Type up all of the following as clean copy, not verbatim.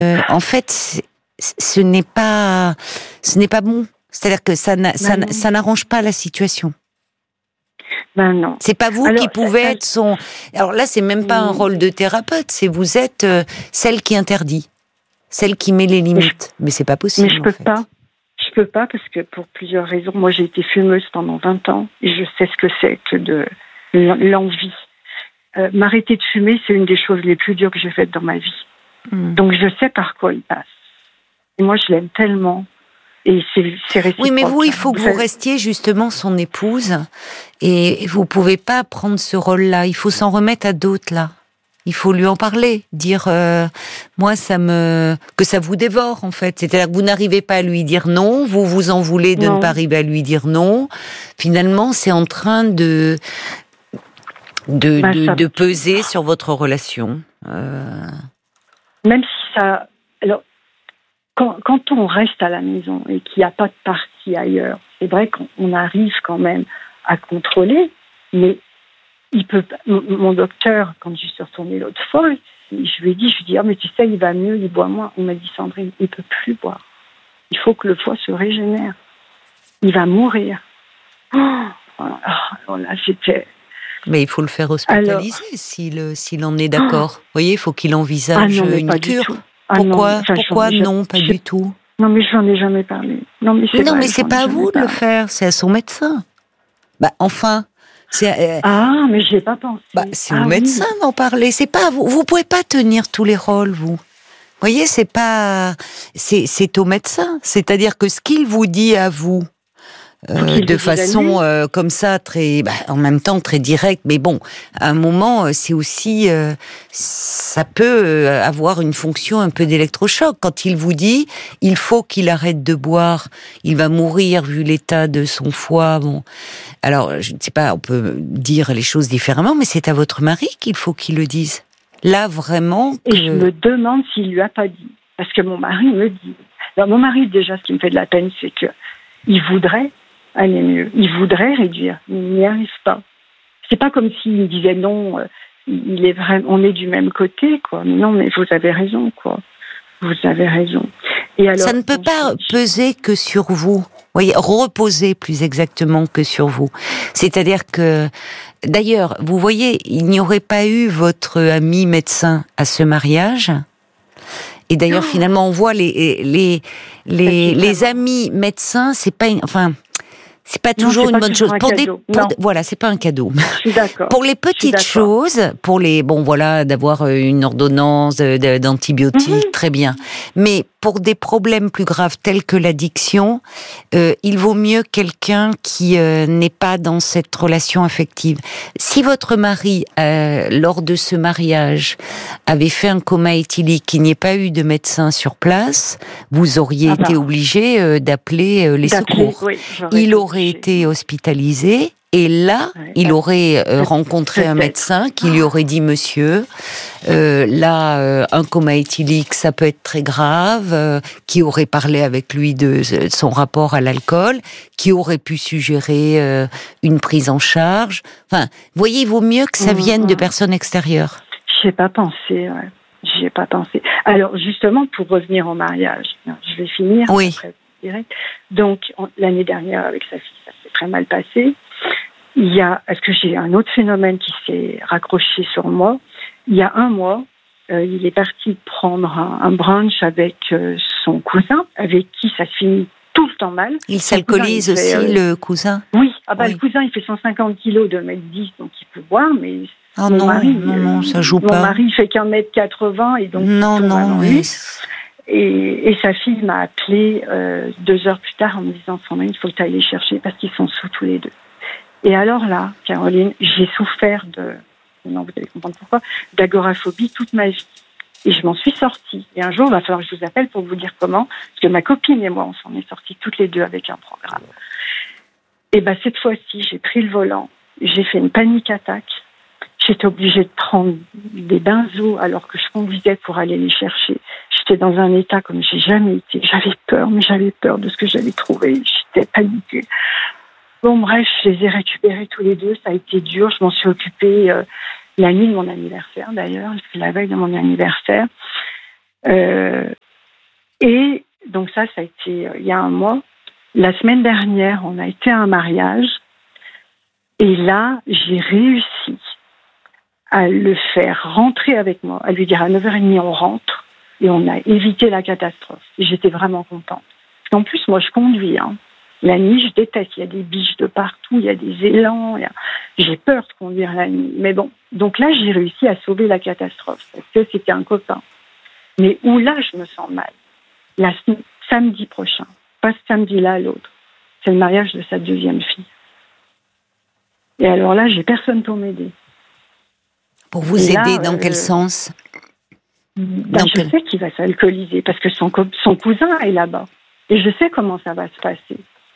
En fait, ce n'est pas bon. C'est-à-dire que ça n'arrange pas la situation. Ben non. C'est pas vous qui pouvez être son. Alors là, c'est même pas un rôle de thérapeute. C'est vous êtes celle qui interdit, celle qui met les limites. Mais c'est pas possible. Mais je peux pas. Je peux pas parce que pour plusieurs raisons. Moi, j'ai été fumeuse pendant 20 ans et je sais ce que c'est que de l'envie. M'arrêter de fumer, c'est une des choses les plus dures que j'ai faites dans ma vie. Donc je sais par quoi il passe. Et moi, je l'aime tellement. Et c'est réciproque. Oui, mais vous, il faut que vous restiez justement son épouse, et vous pouvez pas prendre ce rôle-là. Il faut s'en remettre à d'autres là. Il faut lui en parler, dire moi que ça vous dévore en fait. C'est-à-dire que vous n'arrivez pas à lui dire non, vous vous en voulez de ne pas arriver à lui dire non. Finalement, c'est en train de peser sur votre relation. Même si ça, alors. Quand on reste à la maison et qu'il n'y a pas de partie ailleurs, c'est vrai qu'on arrive quand même à contrôler, mais mon docteur, quand je suis retournée l'autre fois, je lui ai dit, mais tu sais, il va mieux, il boit moins. On m'a dit, Sandrine, il ne peut plus boire. Il faut que le foie se régénère. Il va mourir. Alors là, c'était... Mais il faut le faire hospitaliser s'il en est d'accord. Vous voyez, il faut qu'il envisage une cure. Pourquoi non, pas du tout? Non, mais je n'en ai jamais parlé. Non, mais c'est pas à vous de le faire, c'est à son médecin. Enfin, mais je l'ai pas pensé. C'est au médecin d'en parler. C'est pas à vous. Vous pouvez pas tenir tous les rôles, vous. Vous voyez, c'est au médecin. C'est-à-dire que ce qu'il vous dit à vous, de façon comme ça, très, en même temps très directe, mais bon, à un moment, c'est aussi, ça peut avoir une fonction un peu d'électrochoc. Quand il vous dit, il faut qu'il arrête de boire, il va mourir vu l'état de son foie. Bon, alors je ne sais pas, on peut dire les choses différemment, mais c'est à votre mari qu'il faut qu'il le dise. Là, vraiment. Et je me demande s'il lui a pas dit, parce que mon mari me dit. Alors mon mari, déjà, ce qui me fait de la peine, c'est que il voudrait aller mieux. Il voudrait réduire, mais il n'y arrive pas. C'est pas comme s'il me disait non, on est du même côté, quoi. Mais non, mais vous avez raison, quoi. Vous avez raison. Et alors, ça ne peut pas peser que sur vous. Voyez, reposer plus exactement que sur vous. C'est-à-dire que, d'ailleurs, vous voyez, il n'y aurait pas eu votre ami médecin à ce mariage. Et d'ailleurs, finalement, on voit les amis médecins, c'est pas c'est pas toujours une bonne chose. Voilà, c'est pas un cadeau. Je suis d'accord. Pour les petites choses, d'avoir une ordonnance d'antibiotiques, très bien. Mais pour des problèmes plus graves tels que l'addiction, il vaut mieux quelqu'un qui n'est pas dans cette relation affective. Si votre mari, lors de ce mariage, avait fait un coma éthylique, qu'il n'y ait pas eu de médecin sur place, vous auriez été obligé d'appeler les secours. Oui, il aurait été hospitalisé. Et là, il aurait rencontré un médecin qui lui aurait dit, monsieur, un coma éthylique, ça peut être très grave, qui aurait parlé avec lui de son rapport à l'alcool, qui aurait pu suggérer une prise en charge. Enfin, vous voyez, il vaut mieux que ça vienne de personnes extérieures. J'y ai pas pensé, J'y ai pas pensé. Alors, justement, pour revenir au mariage, je vais finir. Oui. Après, donc, l'année dernière, avec sa fille, ça s'est très mal passé. Est-ce que j'ai un autre phénomène qui s'est raccroché sur moi? Il y a un mois, il est parti prendre un brunch avec son cousin, avec qui ça se finit tout le temps mal. Il s'alcoolise aussi, le cousin? Oui. Le cousin, il fait 150 kilos, 2m10, donc il peut boire, mais mon mari, ça joue pas. Mon mari, il fait qu'1m80, et donc... Oui. Et sa fille m'a appelé 2 heures plus tard en me disant, Sandrine, il faut que tu ailles les chercher parce qu'ils sont sous tous les deux. Et alors là, Caroline, j'ai souffert vous allez comprendre pourquoi, d'agoraphobie toute ma vie. Et je m'en suis sortie. Et un jour, il va falloir que je vous appelle pour vous dire comment, parce que ma copine et moi, on s'en est sortis toutes les deux avec un programme. Et cette fois-ci, j'ai pris le volant, j'ai fait une panique attaque. J'étais obligée de prendre des benzos alors que je conduisais pour aller les chercher. J'étais dans un état comme j'ai jamais été. J'avais peur de ce que j'allais trouver. J'étais paniquée. Bon, bref, je les ai récupérés tous les deux. Ça a été dur. Je m'en suis occupée la nuit de mon anniversaire, d'ailleurs. C'est la veille de mon anniversaire. Et donc ça a été il y a un mois. La semaine dernière, on a été à un mariage. Et là, j'ai réussi à le faire rentrer avec moi, à lui dire à 9h30, on rentre. Et on a évité la catastrophe. Et j'étais vraiment contente. En plus, moi, je conduis. La nuit, je déteste. Il y a des biches de partout, il y a des élans. J'ai peur de conduire la nuit. Mais bon, donc là, j'ai réussi à sauver la catastrophe parce que c'était un copain. Mais où là, je me sens mal. Samedi prochain, pas ce samedi-là, l'autre. C'est le mariage de sa deuxième fille. Et alors là, j'ai personne pour m'aider. Pour vous aider, dans quel sens? Je sais qu'il va s'alcooliser parce que son cousin est là-bas. Et je sais comment ça va se passer.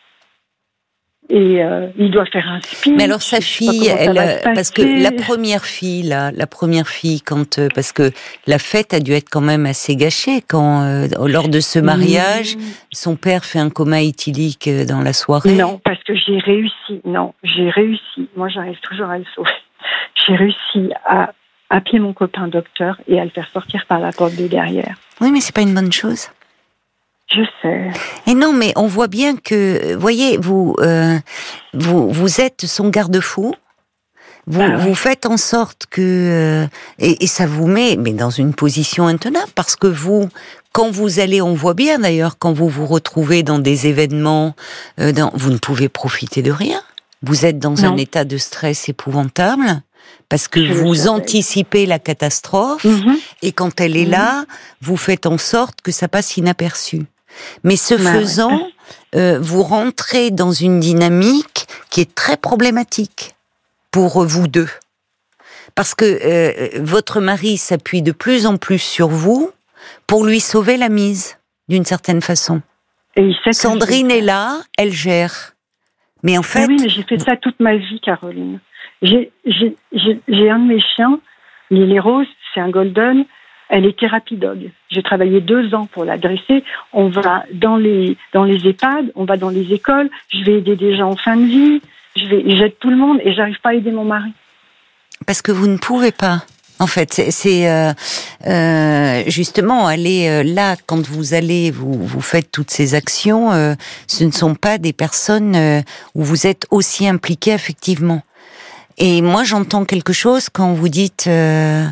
Et il doit faire un speech. Mais alors sa fille, parce que la première fille, parce que la fête a dû être quand même assez gâchée quand lors de ce mariage, son père fait un coma éthylique dans la soirée. Non, parce que j'ai réussi. Moi, j'arrive toujours à le sauver. J'ai réussi à appeler mon copain docteur et à le faire sortir par la porte de derrière. Oui, mais c'est pas une bonne chose. Je sais. Et non, mais on voit bien que, voyez, vous êtes son garde-fou. Vous faites en sorte que, et ça vous met, mais dans une position intenable, parce que quand vous allez, on voit bien d'ailleurs, quand vous vous retrouvez dans des événements, vous ne pouvez profiter de rien. Vous êtes dans un état de stress épouvantable. Parce que vous anticipez la catastrophe, et quand elle est là, vous faites en sorte que ça passe inaperçu. Mais ce faisant, vous rentrez dans une dynamique qui est très problématique pour vous deux. Parce que votre mari s'appuie de plus en plus sur vous pour lui sauver la mise, d'une certaine façon. Et il sait Sandrine est là, elle gère. Mais en fait... Oui, mais j'ai fait ça toute ma vie, Caroline. J'ai un de mes chiens, Lily Rose, c'est un golden, elle est thérapie dog. J'ai travaillé 2 ans pour la dresser. On va dans les EHPAD, on va dans les écoles, je vais aider des gens en fin de vie, j'aide tout le monde et j'arrive pas à aider mon mari. Parce que vous ne pouvez pas. En fait, c'est justement aller là quand vous allez, vous faites toutes ces actions. Ce ne sont pas des personnes où vous êtes aussi impliqués affectivement. Et moi, j'entends quelque chose quand vous dites je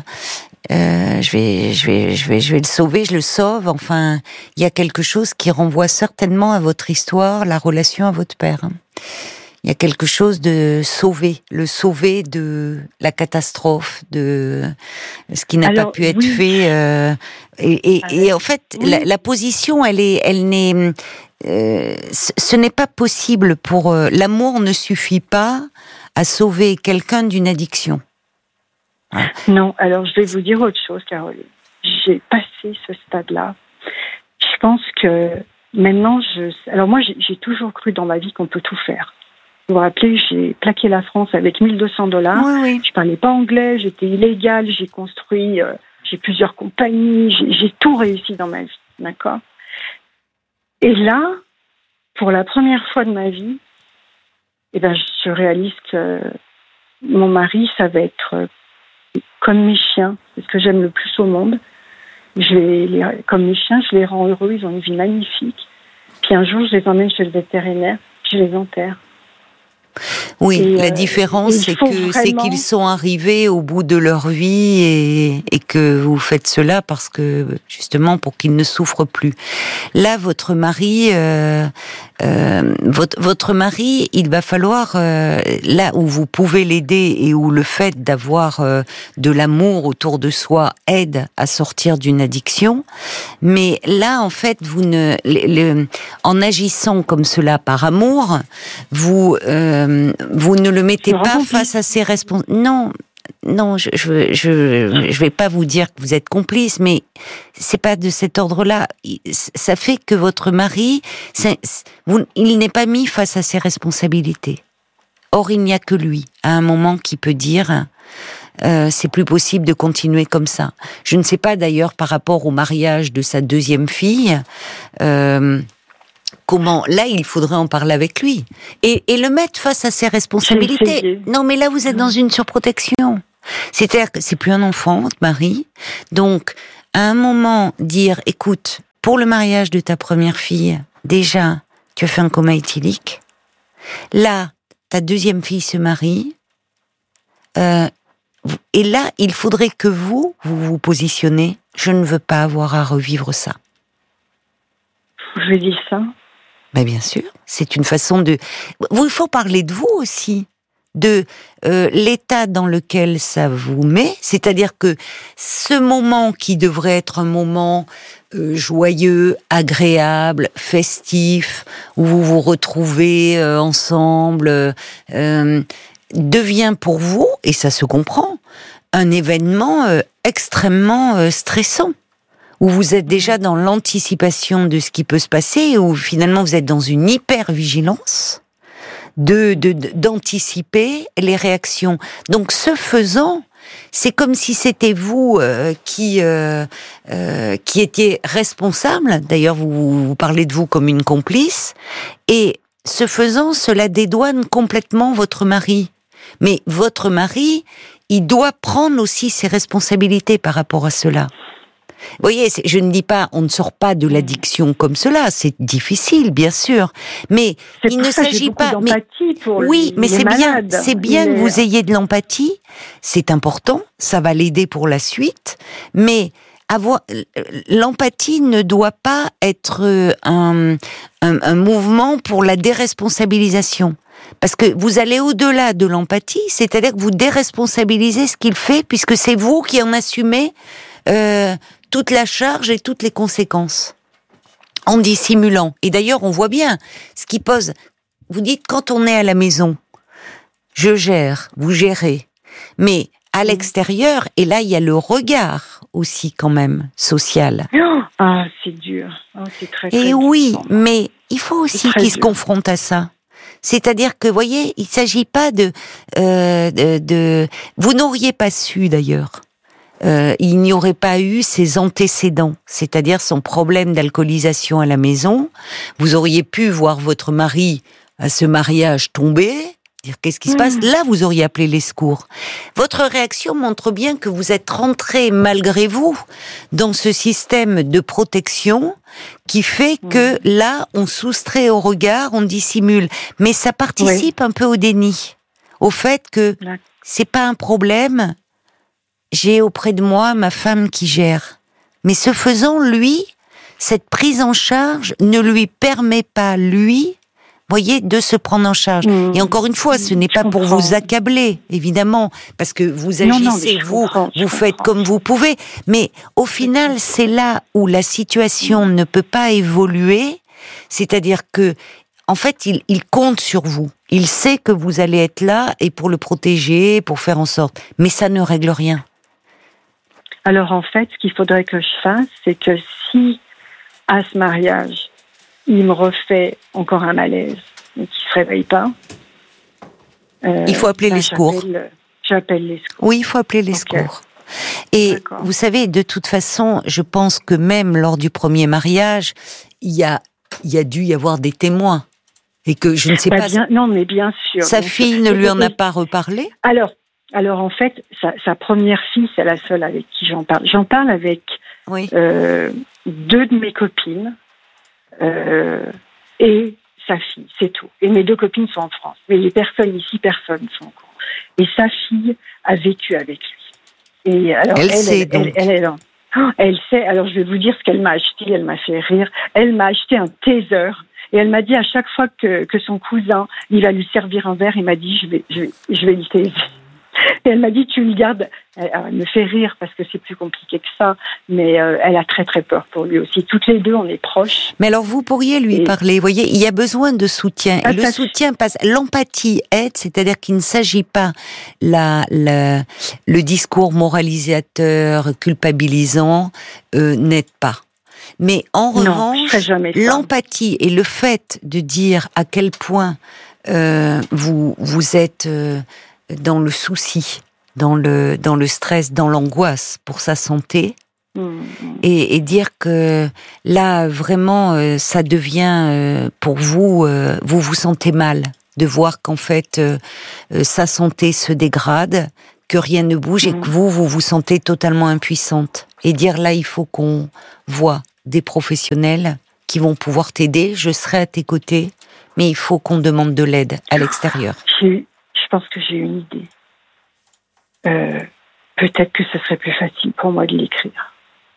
vais le sauver, je le sauve. Enfin, il y a quelque chose qui renvoie certainement à votre histoire, la relation à votre père. Il y a quelque chose de le sauver de la catastrophe, de ce qui n'a pas pu être fait. Et en fait, la position, ce n'est pas possible pour l'amour ne suffit pas à sauver quelqu'un d'une addiction. Non, alors je vais vous dire autre chose, Caroline. J'ai passé ce stade-là. Je pense que maintenant, alors moi, j'ai toujours cru dans ma vie qu'on peut tout faire. Vous vous rappelez, j'ai plaqué la France avec $1 200. Oui. Je parlais pas anglais, j'étais illégale, j'ai construit, j'ai plusieurs compagnies, j'ai tout réussi dans ma vie, d'accord ? Et là, pour la première fois de ma vie, je réalise que mon mari, ça va être comme mes chiens, c'est ce que j'aime le plus au monde. Comme mes chiens, je les rends heureux, ils ont une vie magnifique. Puis un jour, je les emmène chez le vétérinaire, je les enterre. Oui, la différence, c'est qu'ils sont arrivés au bout de leur vie et que vous faites cela parce que, justement, pour qu'ils ne souffrent plus. Là, votre mari, il va falloir, là où vous pouvez l'aider et où le fait d'avoir de l'amour autour de soi aide à sortir d'une addiction. Mais là, en fait, en agissant comme cela par amour, vous ne le mettez pas face à ses responsabilités. Non, je vais pas vous dire que vous êtes complice, mais c'est pas de cet ordre-là. Ça fait que votre mari, il n'est pas mis face à ses responsabilités. Or, il n'y a que lui, à un moment, qui peut dire c'est plus possible de continuer comme ça. Je ne sais pas d'ailleurs par rapport au mariage de sa deuxième fille. Comment, là, il faudrait en parler avec lui et le mettre face à ses responsabilités. Non, mais là, vous êtes dans une surprotection. C'est-à-dire que c'est plus un enfant, votre mari. Donc, à un moment dire, écoute, pour le mariage de ta première fille, déjà, tu as fait un coma éthylique. Là, ta deuxième fille se marie. Et là, il faudrait que vous vous positionnez. Je ne veux pas avoir à revivre ça. Je dis ça. Ben bien sûr, c'est une façon de... Il faut parler de vous aussi, de l'état dans lequel ça vous met, c'est-à-dire que ce moment qui devrait être un moment joyeux, agréable, festif, où vous vous retrouvez ensemble, devient pour vous, et ça se comprend, un événement extrêmement stressant, où vous êtes déjà dans l'anticipation de ce qui peut se passer, où finalement vous êtes dans une hyper-vigilance d'anticiper les réactions. Donc ce faisant, c'est comme si c'était vous qui étiez responsable, d'ailleurs vous parlez de vous comme une complice, et ce faisant, cela dédouane complètement votre mari. Mais votre mari, il doit prendre aussi ses responsabilités par rapport à cela. Vous voyez, je ne dis pas, on ne sort pas de l'addiction comme cela, c'est difficile, bien sûr, mais il ne s'agit pas. Oui, mais c'est bien que vous ayez de l'empathie, c'est important, ça va l'aider pour la suite, mais l'empathie ne doit pas être un mouvement pour la déresponsabilisation. Parce que vous allez au-delà de l'empathie, c'est-à-dire que vous déresponsabilisez ce qu'il fait, puisque c'est vous qui en assumez toute la charge et toutes les conséquences, en dissimulant. Et d'ailleurs, on voit bien ce qui pose... Vous dites, quand on est à la maison, je gère, vous gérez, mais à l'extérieur, et là, il y a le regard aussi, quand même, social. Ah, c'est dur. Oh, c'est très, très et dur. Oui, mais il faut aussi qu'ils se confrontent à ça. C'est-à-dire que, vous voyez, il ne s'agit pas de... Vous n'auriez pas su, d'ailleurs. Il n'y aurait pas eu ses antécédents, c'est-à-dire son problème d'alcoolisation à la maison. Vous auriez pu voir votre mari à ce mariage tomber, dire qu'est-ce qui se passe. Là, vous auriez appelé les secours. Votre réaction montre bien que vous êtes rentré malgré vous dans ce système de protection qui fait que là, on soustrait au regard, on dissimule. Mais ça participe un peu au déni, au fait que c'est pas un problème. J'ai auprès de moi ma femme qui gère. Mais ce faisant, lui, cette prise en charge ne lui permet pas, lui, voyez, de se prendre en charge. Et encore une fois, ce n'est pas pour vous accabler, évidemment, parce que vous agissez, vous faites comme vous pouvez. Mais au final, c'est là où la situation ne peut pas évoluer. C'est-à-dire que, en fait, il compte sur vous. Il sait que vous allez être là et pour le protéger, pour faire en sorte. Mais ça ne règle rien. Alors en fait, ce qu'il faudrait que je fasse, c'est que si, à ce mariage, il me refait encore un malaise, et qu'il ne se réveille pas... il faut appeler les secours. J'appelle les secours. Oui, il faut appeler les secours. Et vous savez, de toute façon, je pense que même lors du premier mariage, il y a dû y avoir des témoins. Et que je ne sais pas... Non, mais bien sûr. Sa fille ne lui en a pas reparlé ? Alors, en fait, sa première fille, c'est la seule avec qui j'en parle. J'en parle avec deux de mes copines et sa fille, c'est tout. Et mes deux copines sont en France. Mais les personnes ici, personne ne sont au courant. Et sa fille a vécu avec lui. Et alors, elle sait. Alors, je vais vous dire ce qu'elle m'a acheté. Elle m'a fait rire. Elle m'a acheté un taser. Et elle m'a dit à chaque fois que son cousin, il va lui servir un verre, il m'a dit, je vais lui taser. Et elle m'a dit, tu le gardes. Elle me fait rire parce que c'est plus compliqué que ça, mais elle a très très peur pour lui aussi. Toutes les deux, on est proches. Mais alors vous pourriez lui parler, vous voyez, il y a besoin de soutien. Et le soutien passe, l'empathie aide, c'est-à-dire qu'il ne s'agit pas le discours moralisateur, culpabilisant, n'aide pas. Mais en revanche, l'empathie et le fait de dire à quel point vous êtes dans le souci, dans le stress, dans l'angoisse pour sa santé, et dire que là vraiment ça devient pour vous, vous vous sentez mal de voir qu'en fait sa santé se dégrade, que rien ne bouge et que vous vous sentez totalement impuissante. Et dire là, il faut qu'on voit des professionnels qui vont pouvoir t'aider, je serai à tes côtés, mais il faut qu'on demande de l'aide à l'extérieur. Je pense que j'ai une idée. Peut-être que ce serait plus facile pour moi de l'écrire.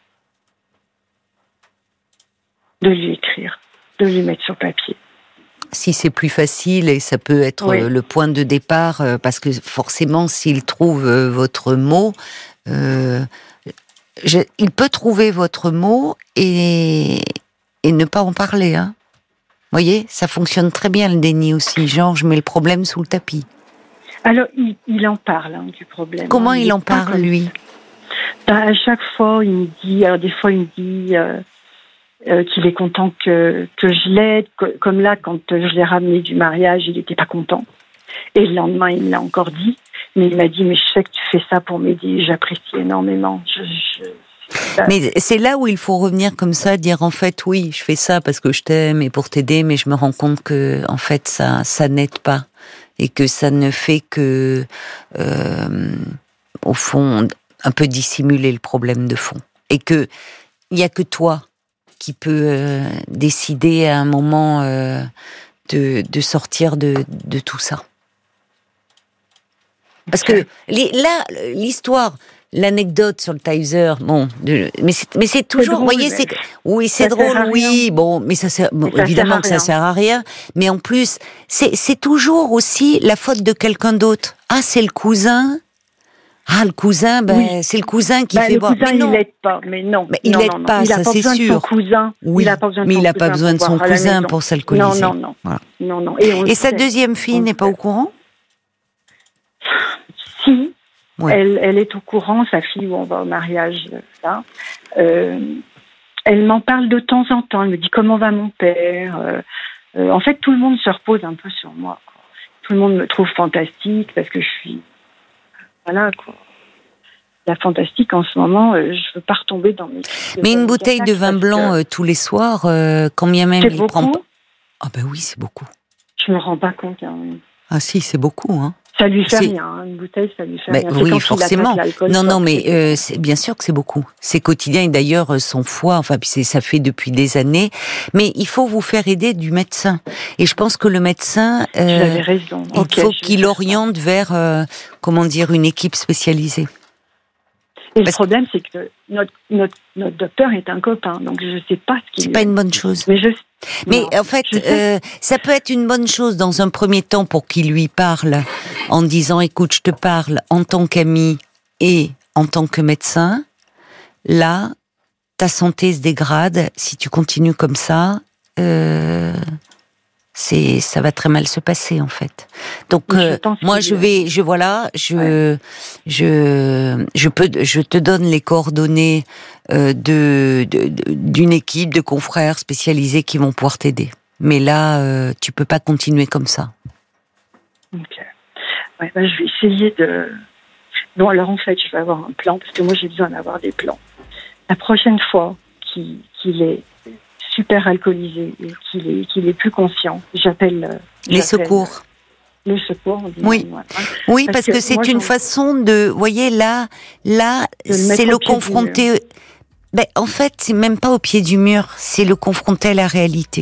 De lui écrire, de lui mettre sur papier. Si c'est plus facile, et ça peut être le point de départ, parce que forcément, s'il trouve votre mot, il peut trouver votre mot et ne pas en parler. Hein. Vous voyez, ça fonctionne très bien le déni aussi. Genre, je mets le problème sous le tapis. Alors, il en parle du problème. Comment il en parle, lui ? À chaque fois, il me dit... Alors, des fois, il me dit qu'il est content que je l'aide. Comme là, quand je l'ai ramené du mariage, il n'était pas content. Et le lendemain, il me l'a encore dit. Mais il m'a dit, mais je sais que tu fais ça pour m'aider. J'apprécie énormément. Mais c'est là où il faut revenir comme ça, dire en fait, oui, je fais ça parce que je t'aime et pour t'aider, mais je me rends compte que, en fait, ça n'aide pas. Et que ça ne fait que, au fond, un peu dissimuler le problème de fond. Et que il y a que toi qui peux décider à un moment de sortir de tout ça. Parce que là, l'histoire, l'anecdote sur le Tizer, bon, mais c'est toujours, vous voyez, c'est drôle, oui, bon, mais ça sert, bon, évidemment que ça sert à rien, mais en plus, c'est toujours aussi la faute de quelqu'un d'autre. Ah, c'est le cousin. Ah, le cousin, c'est le cousin qui fait boire. Le cousin, il l'aide pas, mais non. Mais il l'aide pas, ça c'est sûr. Oui, mais il n'a pas besoin de son cousin pour s'alcooliser. Non. Voilà. Non. Et sa deuxième fille n'est pas au courant ? Si. Ouais. Elle est au courant, sa fille, où on va au mariage, là. Elle m'en parle de temps en temps. Elle me dit comment va mon père. En fait, tout le monde se repose un peu sur moi. Quoi. Tout le monde me trouve fantastique parce que je suis... Voilà, quoi. La fantastique, en ce moment, je veux pas retomber dans mes... Mais une bouteille de vin blanc tous les soirs, quand bien même il prend pas... Ah ben oui, c'est beaucoup. Je me rends pas compte. Hein. Ah si, c'est beaucoup, hein. Ça lui fait rien, une bouteille, ça lui fait rien. Oui, forcément. Non, mais bien sûr que c'est beaucoup. C'est quotidien et d'ailleurs son foie, enfin, puis ça fait depuis des années. Mais il faut vous faire aider du médecin. Et je pense que le médecin, j'avais raison. Il faut qu'il oriente vers, une équipe spécialisée. Et le problème, c'est que notre docteur est un copain, donc je ne sais pas ce qu'il... C'est pas une bonne chose. Mais en fait, ça peut être une bonne chose dans un premier temps pour qu'il lui parle en disant, écoute, je te parle en tant qu'ami et en tant que médecin. Là, ta santé se dégrade. Si tu continues comme ça, ça va très mal se passer en fait. Donc moi je te donne les coordonnées d'une équipe de confrères spécialisés qui vont pouvoir t'aider. Mais là tu peux pas continuer comme ça. Ok. Ouais, je vais essayer de... Non, alors en fait je vais avoir un plan parce que moi j'ai besoin d'avoir des plans. La prochaine fois qu'il est super alcoolisé et qu'il est plus conscient, j'appelle les secours. Le secours. Oui, parce que c'est une façon de, vous voyez, là, c'est le confronter. En fait, c'est même pas au pied du mur, c'est le confronter à la réalité.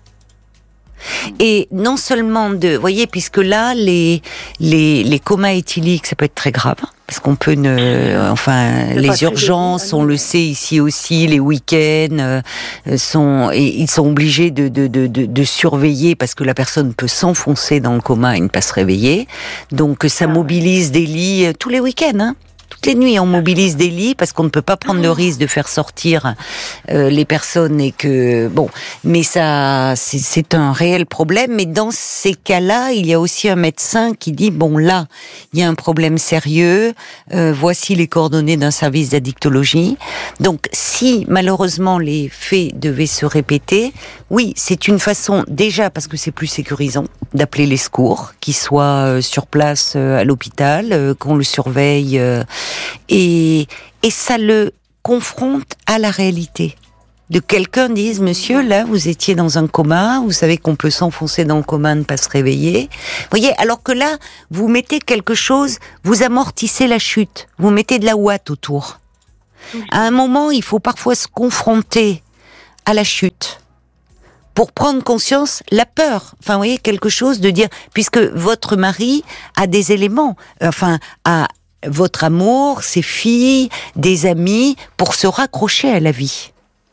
Et non seulement vous voyez, puisque là, les comas éthyliques, ça peut être très grave, parce qu'on peut les urgences, on le sait ici aussi, les week-ends, ils sont obligés de surveiller parce que la personne peut s'enfoncer dans le coma et ne pas se réveiller. Donc, ça mobilise des lits tous les week-ends, hein. Toutes les nuits, on mobilise des lits parce qu'on ne peut pas prendre le risque de faire sortir les personnes et que mais ça, c'est un réel problème. Mais dans ces cas-là, il y a aussi un médecin qui dit là, il y a un problème sérieux. Voici les coordonnées d'un service d'addictologie. Donc, si malheureusement les faits devaient se répéter, oui, c'est une façon déjà parce que c'est plus sécurisant d'appeler les secours, qui soient sur place à l'hôpital, qu'on le surveille. Et ça le confronte à la réalité. de quelqu'un dise, monsieur, là, vous étiez dans un coma, vous savez qu'on peut s'enfoncer dans le coma, ne pas se réveiller. Vous voyez, alors que là, vous mettez quelque chose, vous amortissez la chute, vous mettez de la ouate autour. À un moment, il faut parfois se confronter à la chute pour prendre conscience, la peur. Enfin, vous voyez, quelque chose de dire, puisque votre mari a des éléments, a votre amour, ses filles, des amis, pour se raccrocher à la vie.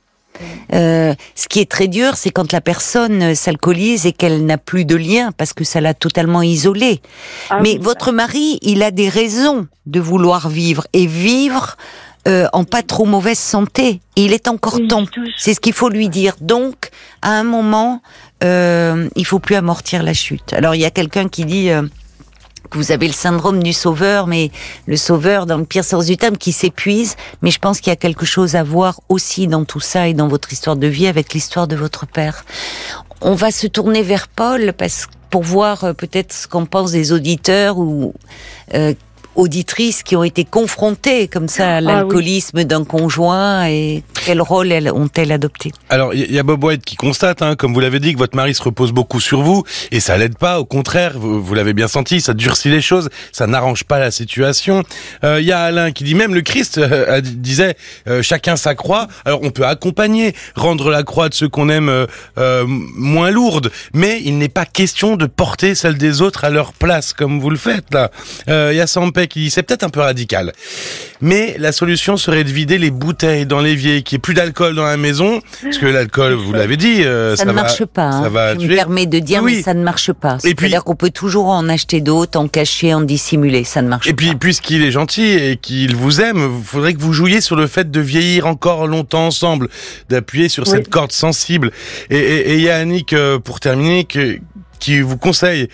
Ce qui est très dur, c'est quand la personne s'alcoolise et qu'elle n'a plus de lien parce que ça l'a totalement isolée. Mais votre mari, il a des raisons de vouloir vivre et vivre en pas trop mauvaise santé. Et il est encore temps. C'est ce qu'il faut lui dire. Donc, à un moment, il faut plus amortir la chute. Alors, il y a quelqu'un qui dit que vous avez le syndrome du sauveur, mais le sauveur dans le pire sens du terme, qui s'épuise. Mais je pense qu'il y a quelque chose à voir aussi dans tout ça et dans votre histoire de vie avec l'histoire de votre père. On va se tourner vers Paul pour voir peut-être ce qu'en pensent des auditeurs ou auditrices qui ont été confrontées comme ça à l'alcoolisme d'un conjoint et quel rôle ont-elles adopté? Alors, il y a Bob White qui constate, comme vous l'avez dit, que votre mari se repose beaucoup sur vous et ça l'aide pas, au contraire, vous l'avez bien senti, ça durcit les choses, ça n'arrange pas la situation. Il y a Alain qui dit, même le Christ disait, chacun sa croix. Alors, on peut accompagner, rendre la croix de ceux qu'on aime moins lourde, mais il n'est pas question de porter celle des autres à leur place, comme vous le faites là. Il y a Sampé qui dit, c'est peut-être un peu radical, mais la solution serait de vider les bouteilles dans l'évier, qu'il n'y ait plus d'alcool dans la maison, parce que l'alcool, vous l'avez dit, ça ne marche pas. Ça va tuer. Je me permets de dire, mais ça ne marche pas. C'est-à-dire qu'on peut toujours en acheter d'autres, en cacher, en dissimuler, ça ne marche pas. Et puis, puisqu'il est gentil et qu'il vous aime, il faudrait que vous jouiez sur le fait de vieillir encore longtemps ensemble, d'appuyer sur cette corde sensible. Et il y a Annick, pour terminer, qui vous conseille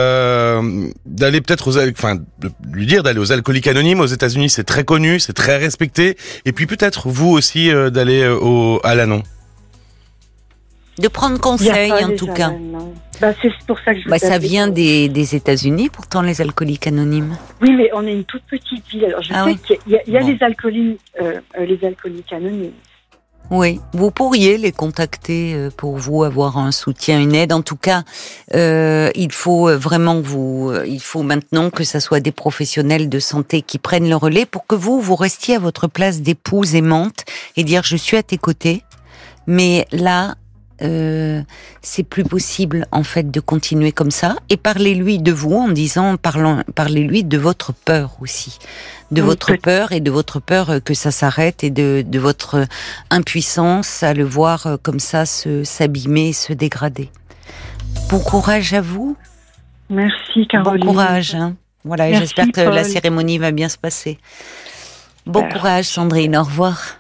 d'aller peut-être de lui dire d'aller aux Alcooliques Anonymes. Aux États-Unis, c'est très connu, c'est très respecté. Et puis peut-être vous aussi d'aller à l'Anon. De prendre conseil en tout cas. C'est pour ça que je ça vient des États-Unis, pourtant les Alcooliques Anonymes. Oui, mais on est une toute petite ville. Alors je sais qu'il y a les Alcooliques Anonymes. Oui, vous pourriez les contacter pour vous avoir un soutien, une aide. En tout cas, il faut vraiment il faut maintenant que ça soit des professionnels de santé qui prennent le relais pour que vous restiez à votre place d'épouse aimante et dire je suis à tes côtés, mais là, c'est plus possible en fait de continuer comme ça. Et parlez-lui de vous en disant, parlez-lui de votre peur aussi. De votre peur et de votre peur que ça s'arrête et de votre impuissance à le voir comme ça s'abîmer, se dégrader. Bon courage à vous. Merci Caroline. Bon courage. Voilà, j'espère que la cérémonie va bien se passer. Bon courage Sandrine, au revoir.